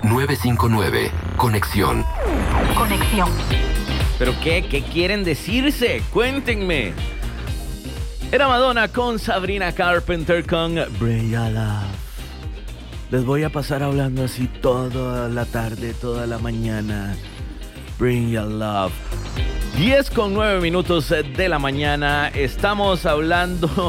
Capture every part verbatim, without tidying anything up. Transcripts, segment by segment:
nueve cinco nueve, Conexión. Conexión. ¿Pero qué? ¿Qué quieren decirse? Cuéntenme. Era Madonna con Sabrina Carpenter con Bring Your Love. Les voy a pasar hablando así toda la tarde, toda la mañana. Bring Your Love. diez con nueve minutos de la mañana. Estamos hablando...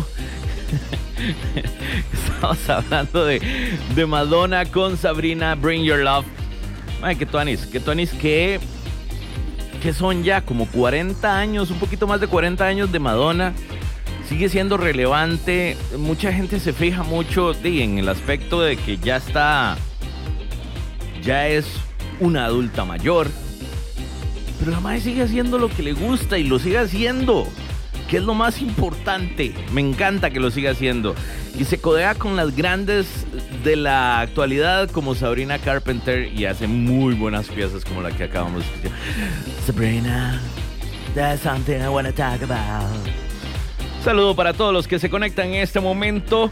Estamos hablando de, de Madonna con Sabrina, Bring Your Love. Ay, que tuanis, que tuanis, que... Que son ya como cuarenta años, un poquito más de cuarenta años de Madonna. Sigue siendo relevante. Mucha gente se fija mucho de, en el aspecto de que ya está, ya es una adulta mayor. Pero la madre sigue haciendo lo que le gusta y lo sigue haciendo, que es lo más importante. Me encanta que lo siga haciendo. Y se codea con las grandes de la actualidad como Sabrina Carpenter y hace muy buenas piezas como la que acabamos de escuchar. Sabrina, there's something I wanna talk about. Saludo para todos los que se conectan en este momento.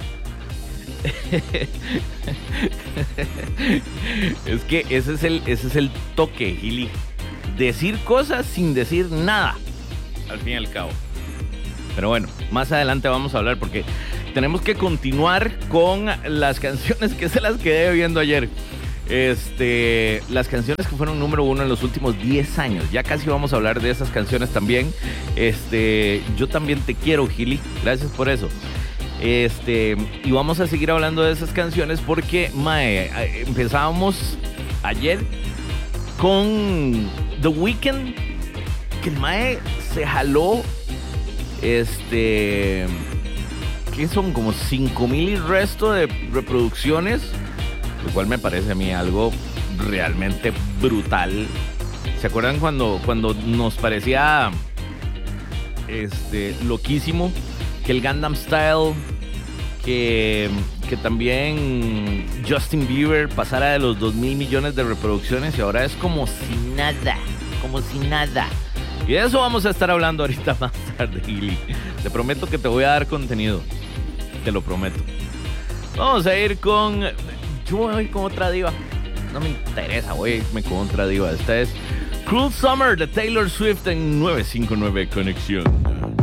Es que ese es el, ese es el toque, Gili. Decir cosas sin decir nada, al fin y al cabo. Pero bueno, más adelante vamos a hablar porque tenemos que continuar con las canciones que se las quedé viendo ayer. Este, las canciones que fueron número uno en los últimos diez años. Ya casi vamos a hablar de esas canciones también. Este, yo también te quiero, Gili. Gracias por eso. Este, y vamos a seguir hablando de esas canciones porque, mae, empezábamos ayer con The Weeknd, que el mae se jaló, este, que son como cinco mil y resto de reproducciones, lo cual me parece a mí algo realmente brutal. ¿Se acuerdan cuando, cuando nos parecía este, loquísimo que el Gangnam Style, que, que también Justin Bieber pasara de los dos mil millones de reproducciones y ahora es como si nada, como si nada? Y de eso vamos a estar hablando ahorita más tarde, Gili. Te prometo que te voy a dar contenido, te lo prometo. Vamos a ir con... Yo voy a ir con otra diva. No me interesa, voy a irme con otra diva. Esta es Cruel Summer de Taylor Swift en nueve cinco nueve Conexión.